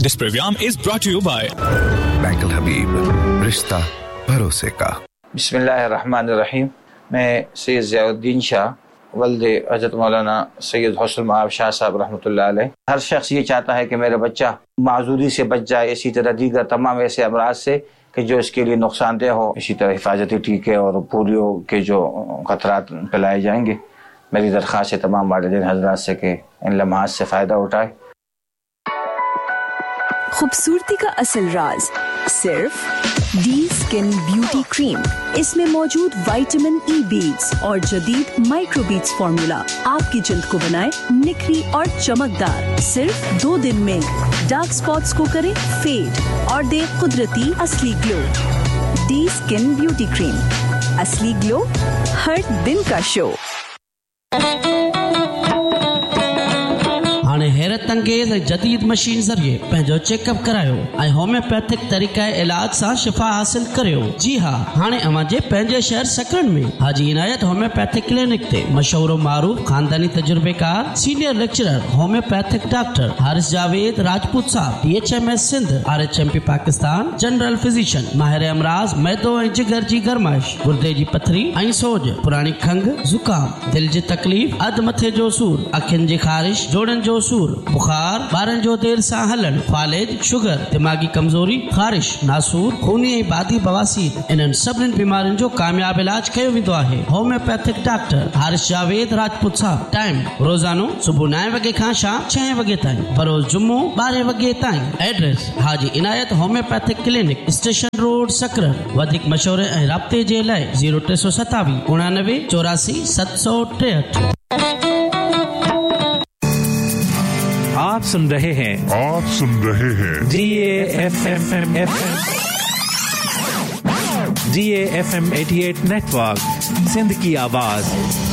This program is brought to you by Bank Al-Habib, رشتہ بھروسے کا. بسم اللہ الرحمن الرحیم. میں سید ضیاء الدین شاہ ولد حضرت مولانا سید حسن مآب شاہ صاحب رحمۃ اللہ علیہ. ہر شخص یہ چاہتا ہے کہ میرا بچہ معذوری سے بچ جائے، اسی طرح دیگر تمام ایسے امراض سے کہ جو اس کے لیے نقصان دہ ہو، اسی طرح حفاظتی ٹیکے اور پولیو کے جو خطرات پلائے جائیں گے. میری درخواست ہے تمام والدین حضرات سے کہ ان لمحات سے فائدہ اٹھائے. خوبصورتی کا اصل راز صرف ڈی اسکن بیوٹی کریم. اس میں موجود وائٹامن ای بیڈز اور جدید مائکرو بیڈز فارمولا آپ کی جلد کو بنائے نکھری اور چمکدار. صرف 2 دن میں ڈارک سپاٹس کو کرے فیڈ اور دے قدرتی اصلی گلو. ڈی اسکن بیوٹی کریم، اصلی گلو ہر دن کا شو. हाणे हैरत अंगेज़ जदीद मशीन ज़रिए पंहिंजो चेकअप करायो ऐं होम्योपैथिक तरीक़े इलाज सां शिफ़ा हासिल करियो. जी हा, हाणे अव्हां जे पंहिंजे शहर सकरन में हाजी इनायत होम्योपैथिक क्लिनिक ते मशहूर मारूफ खानदानी तजुर्बेकार senior lecturer homeopathic doctor Haris Javed Rajput साहब DHMS Sindh RHMP Pakistan general physician माहिर अमराज मैदो ऐं जिगर जी गरमाइश, गुर्दे जी पथरी ऐं सोज, पुराणी खंघ ज़ुकाम, दिल जी तकलीफ़, अध मथे जो सूर, अखियुनि जी ख़ारिश, जोड़नि जो सूर, बुखार, ॿारनि जो देर सां हलण, फालेज, शुगर, दिमागी कमज़ोरी, ख़ारिश, नासूर, खूनी ऐं बादी बवासीर, इन्हनि सभिनी बीमारियुनि जो कामयाब इलाज कयो वेंदो आहे. होम्योपैथिक डॉक्टर हारिस जावेद राजपूत साहब. टाइम रोज़ानो सुबुह 9 वॻे खां शाम 6 वॻे ताईं, बरोज़ जुम्मो 12 वॻे ताईं. एड्रेस हाजी इनायत होम्योपैथिक क्लिनिक, स्टेशन रोड सकरन. वधीक मशवरे ऐं राब्ते जे लाइ 0327 89 84 763. آپ سن رہے ہیں GAFM 88 نیٹ ورک، سندھ کی آواز.